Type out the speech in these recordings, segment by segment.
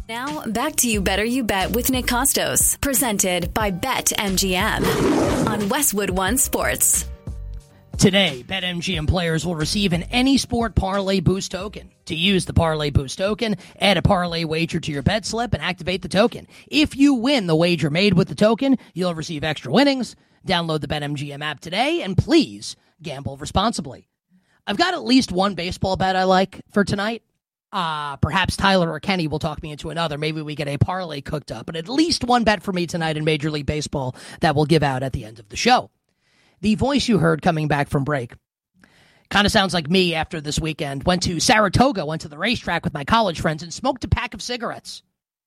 Now, back to You Better You Bet with Nick Costos, presented by BetMGM on Westwood One Sports. Today, BetMGM players will receive an Any Sport Parlay Boost token. To use the Parlay Boost token, add a parlay wager to your bet slip and activate the token. If you win the wager made with the token, you'll receive extra winnings. Download the BetMGM app today, and please gamble responsibly. I've got at least one baseball bet I like for tonight. Perhaps Tyler or Kenny will talk me into another. Maybe we get a parlay cooked up. But at least one bet for me tonight in Major League Baseball that we'll give out at the end of the show. The voice you heard coming back from break kind of sounds like me after this weekend. Went to Saratoga, went to the racetrack with my college friends, and smoked a pack of cigarettes.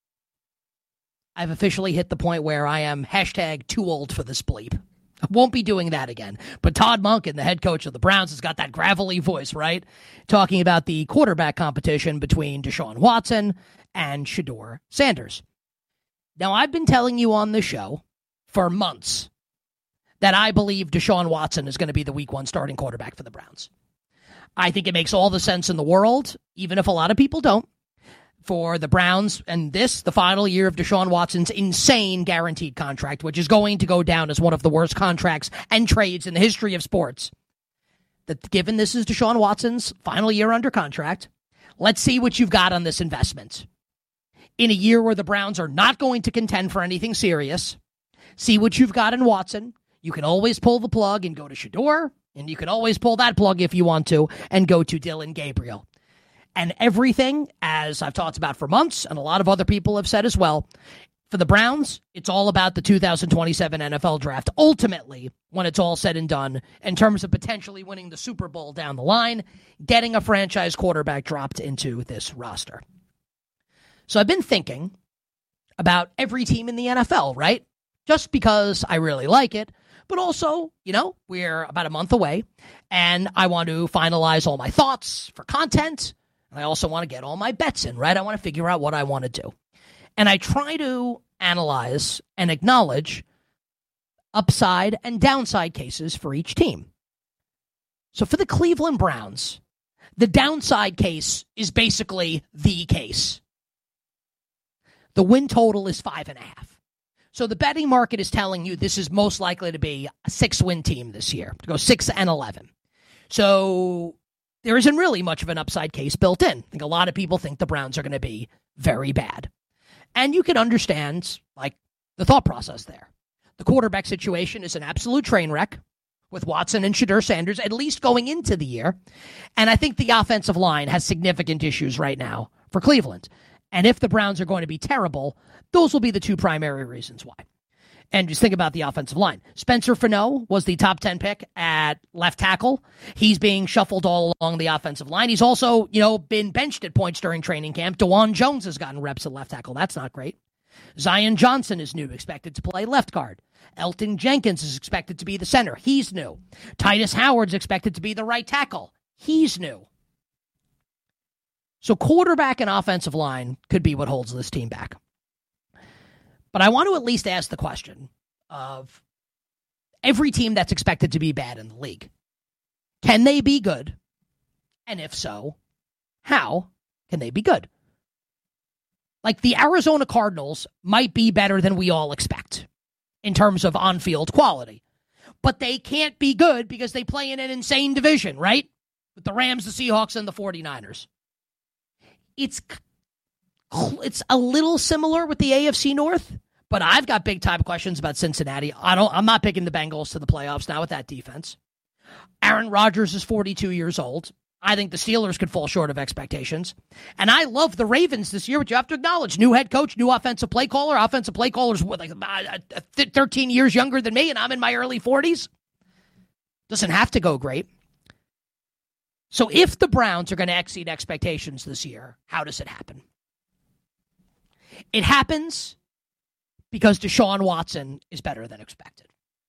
I've officially hit the point where I am #too old for this bleep. I won't be doing that again. But Todd Monken, the head coach of the Browns, has got that gravelly voice, right? Talking about the quarterback competition between Deshaun Watson and Shedeur Sanders. Now, I've been telling you on the show for months that I believe Deshaun Watson is going to be the week one starting quarterback for the Browns. I think it makes all the sense in the world, even if a lot of people don't, for the Browns and the final year of Deshaun Watson's insane guaranteed contract, which is going to go down as one of the worst contracts and trades in the history of sports. That given this is Deshaun Watson's final year under contract, let's see what you've got on this investment. In a year where the Browns are not going to contend for anything serious, see what you've got in Watson. You can always pull the plug and go to Shedeur, and you can always pull that plug if you want to and go to Dillon Gabriel. And everything, as I've talked about for months, and a lot of other people have said as well, for the Browns, it's all about the 2027 NFL draft. Ultimately, when it's all said and done, in terms of potentially winning the Super Bowl down the line, getting a franchise quarterback dropped into this roster. So I've been thinking about every team in the NFL, right? Just because I really like it. But also, we're about a month away, and I want to finalize all my thoughts for content. I also want to get all my bets in, right? I want to figure out what I want to do. And I try to analyze and acknowledge upside and downside cases for each team. So for the Cleveland Browns, the downside case is basically the case. The win total is 5.5. So the betting market is telling you this is most likely to be a 6-win team this year, to go 6-11. So there isn't really much of an upside case built in. I think a lot of people think the Browns are going to be very bad. And you can understand, the thought process there. The quarterback situation is an absolute train wreck with Watson and Shedeur Sanders, at least going into the year. And I think the offensive line has significant issues right now for Cleveland. And if the Browns are going to be terrible, those will be the two primary reasons why. And just think about the offensive line. Spencer Fano was the top 10 pick at left tackle. He's being shuffled all along the offensive line. He's also, been benched at points during training camp. DeJuan Jones has gotten reps at left tackle. That's not great. Zion Johnson is new, expected to play left guard. Elton Jenkins is expected to be the center. He's new. Titus Howard's expected to be the right tackle. He's new. So quarterback and offensive line could be what holds this team back. But I want to at least ask the question of every team that's expected to be bad in the league. Can they be good? And if so, how can they be good? The Arizona Cardinals might be better than we all expect in terms of on-field quality. But they can't be good because they play in an insane division, right? With the Rams, the Seahawks, and the 49ers. It's a little similar with the AFC North, but I've got big-time questions about Cincinnati. I'm not picking the Bengals to the playoffs now with that defense. Aaron Rodgers is 42 years old. I think the Steelers could fall short of expectations. And I love the Ravens this year, but you have to acknowledge, new head coach, new offensive play caller. Offensive play caller's 13 years younger than me, and I'm in my early 40s. Doesn't have to go great. So if the Browns are going to exceed expectations this year, how does it happen? It happens because Deshaun Watson is better than expected.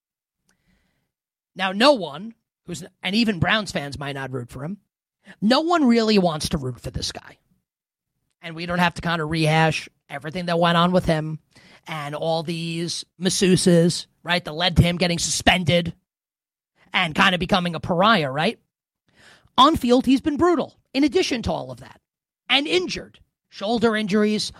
Now, no one, and even Browns fans might not root for him, no one really wants to root for this guy. And we don't have to kind of rehash everything that went on with him and all these masseuses, right, that led to him getting suspended and kind of becoming a pariah, right? On field, he's been brutal, in addition to all of that, and injured. Shoulder injuries,